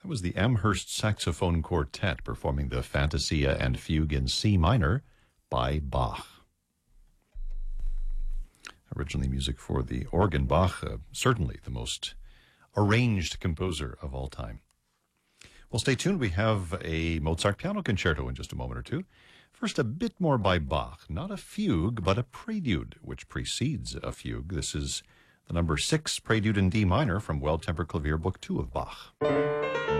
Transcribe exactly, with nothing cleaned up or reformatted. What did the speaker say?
That was the Amherst Saxophone Quartet performing the Fantasia and Fugue in C minor by Bach. Originally music for the organ, Bach, uh, certainly the most arranged composer of all time. Well, stay tuned. We have a Mozart piano concerto in just a moment or two. First, a bit more by Bach. Not a fugue, but a prelude, which precedes a fugue. This is the number six prelude in D minor from Well-Tempered Clavier, Book two of Bach.